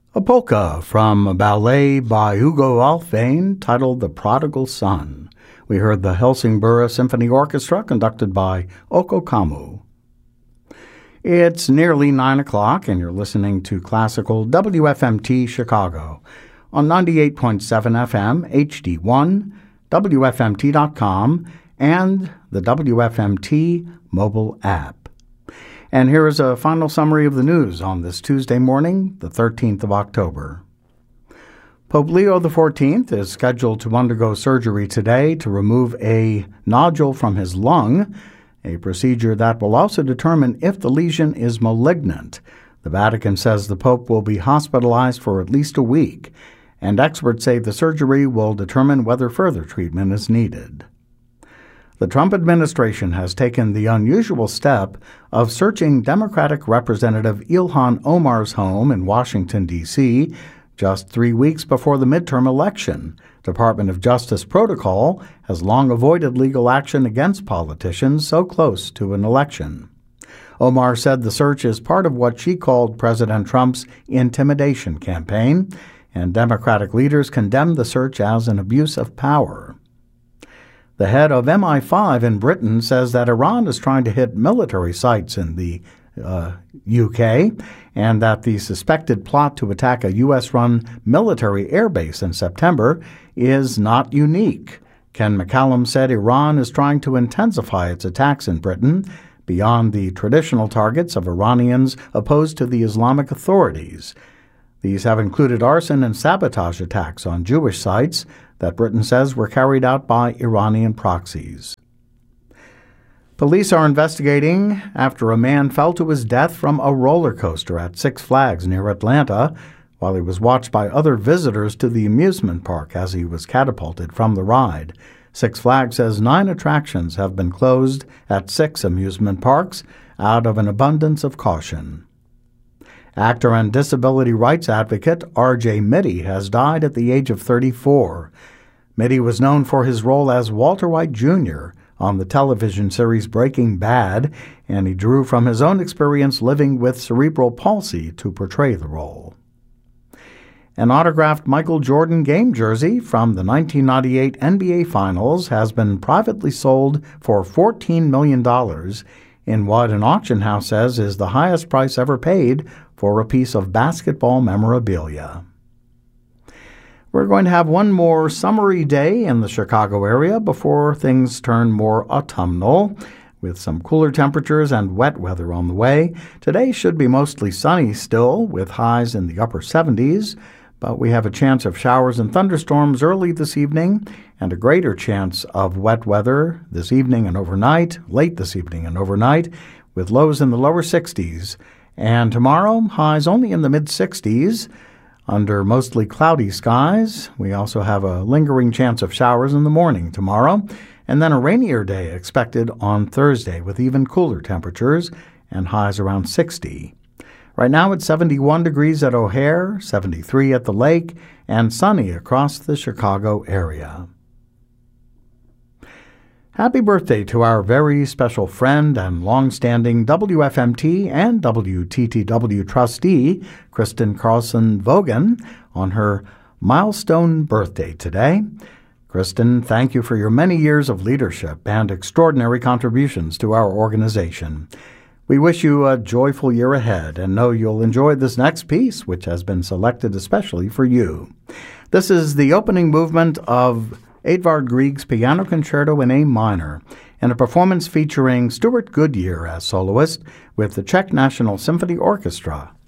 A polka from a ballet by Hugo Alfvén titled The Prodigal Son. We heard the Helsingborg Symphony Orchestra conducted by Oko Kamu. It's nearly 9 o'clock and you're listening to Classical WFMT Chicago on 98.7 FM HD1, WFMT.com, and the WFMT mobile app. And here is a final summary of the news on this Tuesday morning, the 13th of October. Pope Leo XIV is scheduled to undergo surgery today to remove a nodule from his lung, a procedure that will also determine if the lesion is malignant. The Vatican says the Pope will be hospitalized for at least a week, and experts say the surgery will determine whether further treatment is needed. The Trump administration has taken the unusual step of searching Democratic Representative Ilhan Omar's home in Washington, D.C., just 3 weeks before the midterm election. Department of Justice protocol has long avoided legal action against politicians so close to an election. Omar said the search is part of what she called President Trump's intimidation campaign, and Democratic leaders condemned the search as an abuse of power. The head of MI5 in Britain says that Iran is trying to hit military sites in the UK, and that the suspected plot to attack a U.S.-run military airbase in September is not unique. Ken McCallum said Iran is trying to intensify its attacks in Britain beyond the traditional targets of Iranians opposed to the Islamic authorities. These have included arson and sabotage attacks on Jewish sites that Britain says were carried out by Iranian proxies. Police are investigating after a man fell to his death from a roller coaster at Six Flags near Atlanta while he was watched by other visitors to the amusement park as he was catapulted from the ride. Six Flags says 9 attractions have been closed at 6 amusement parks out of an abundance of caution. Actor and disability rights advocate R.J. Mitte has died at the age of 34. Mitte was known for his role as Walter White Jr. on the television series Breaking Bad, and he drew from his own experience living with cerebral palsy to portray the role. An autographed Michael Jordan game jersey from the 1998 NBA Finals has been privately sold for $14 million in what an auction house says is the highest price ever paid for a piece of basketball memorabilia. We're going to have one more summery day in the Chicago area before things turn more autumnal, with some cooler temperatures and wet weather on the way. Today should be mostly sunny still, with highs in the upper 70s, but we have a chance of showers and thunderstorms early this evening, and a greater chance of wet weather this evening and overnight, late this evening and overnight, with lows in the lower 60s. And tomorrow, highs only in the mid-60s. Under mostly cloudy skies, we also have a lingering chance of showers in the morning tomorrow, and then a rainier day expected on Thursday with even cooler temperatures and highs around 60. Right now it's 71 degrees at O'Hare, 73 at the lake, and sunny across the Chicago area. Happy birthday to our very special friend and long-standing WFMT and WTTW trustee, Kristen Carlson Vogan, on her milestone birthday today. Kristen, thank you for your many years of leadership and extraordinary contributions to our organization. We wish you a joyful year ahead and know you'll enjoy this next piece, which has been selected especially for you. This is the opening movement of Edvard Grieg's Piano Concerto in A minor, in a performance featuring Stuart Goodyear as soloist with the Czech National Symphony Orchestra.